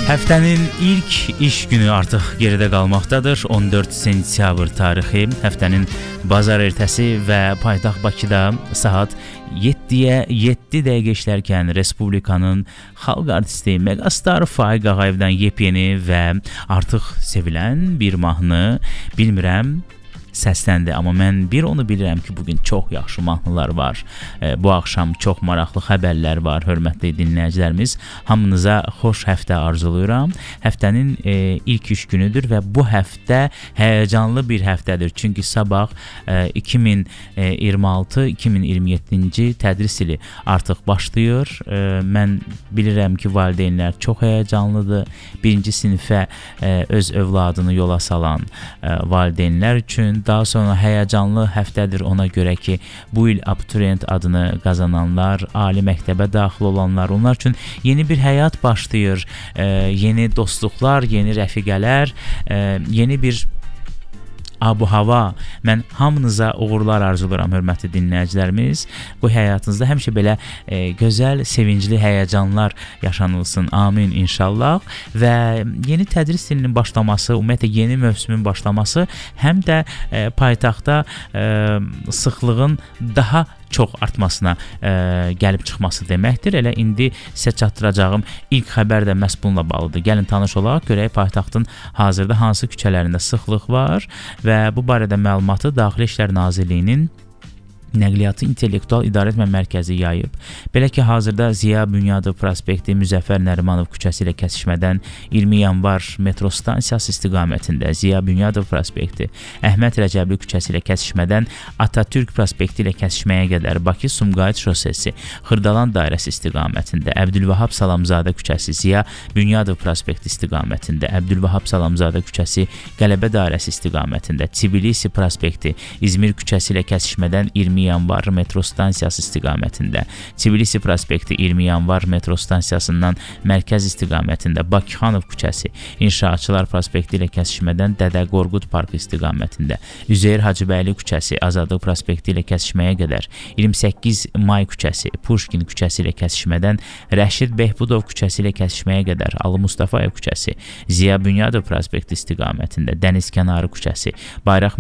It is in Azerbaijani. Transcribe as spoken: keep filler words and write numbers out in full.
Həftənin ilk iş günü artıq geridə qalmaqdadır. on dörd sentyabr tarixi, həftənin bazar ertəsi və paytaxt Bakıda saat yeddiyə yeddi dəqiqə işlərkən Respublikanın xalq artisti Megastar Faiq Ağayevdən yepyeni və artıq sevilən bir mahnı, bilmirəm, səsləndi. Amma mən bir onu bilirəm ki, bugün çox yaxşı mahnılar var. E, bu axşam çox maraqlı xəbərlər var, hörmətli dinləyicilərimiz. Hamınıza xoş həftə arzuluyuram. Həftənin e, ilk iş günüdür və bu həftə həyəcanlı bir həftədir. Çünki sabah e, iki min iyirmi altı iki min iyirmi yeddinci tədris ili artıq başlayır. E, mən bilirəm ki, valideynlər çox həyəcanlıdır. Birinci sinifə e, öz övladını yola salan e, valideynlər üçün daha sonra həyəcanlı həftədir ona görə ki, bu il abituriyent adını qazananlar, ali məktəbə daxil olanlar, onlar üçün yeni bir həyat başlayır, e, yeni dostluqlar, yeni rəfiqələr, e, yeni bir abu-hava. Mən hamınıza uğurlar arzuluram, hörmətli dinləyicilərimiz. Bu həyatınızda həmişə belə e, gözəl, sevincli həyəcanlar yaşanılsın. Amin inşallah. Və yeni tədris ilinin başlaması, ümumiyyətlə yeni mövsümün başlaması həm də e, paytaxtda e, sıxlığın daha çox artmasına e, gəlib çıxması deməkdir. Elə indi sizə çatdıracağım ilk xəbər də məhz bununla bağlıdır. Gəlin tanış olaq, görək paytaxtın hazırda hansı küçələrində sıxlıq var və bu barədə məlumatı Daxili İşlər Nazirliyinin Nəqliyyatı İntellektual İdarəetmə Mərkəzi yayıb. Belə ki, hazırda Ziya Bünyadov prospekti Müzəffər Nərimanov küçəsi ilə kəsişmədən iyirmi yanvar metro stansiyası istiqamətində, Ziya Bünyadov prospekti Əhməd Rəcəbli küçəsi ilə kəsişmədən Atatürk prospekti ilə kəsişməyə qədər Bakı Sumqayıt şosesi Xırdalan dairəsi istiqamətində, Əbdülvahab Salamzadə küçəsi Ziya Bünyadov prospekti istiqamətində, Əbdülvahab Salamzadə küçəsi Qələbə dairəsi istiqamətində, Tbilisi prospekti İzmir küçəsi ilə kəsişmədən iyirmi yanvar metro stansiyası istiqamətində, Tbilisi prospekti iyirmi yanvar metro stansiyasından mərkəz istiqamətində, Bakıxanov küçəsi İnşaatçılar prospekti ilə kəsişmədən Dədə Qorqud parkı istiqamətində, Üzeyir Hacıbəyli küçəsi Azadlıq prospekti ilə kəsişməyə qədər, iyirmi səkkiz may küçəsi Puşkin küçəsi ilə kəsişmədən Rəşid Behbudov küçəsi ilə kəsişməyə qədər, Alı Mustafayev küçəsi Ziya Bünyadov prospekti istiqamətində, Dənizkənarı küçəsi Bayraq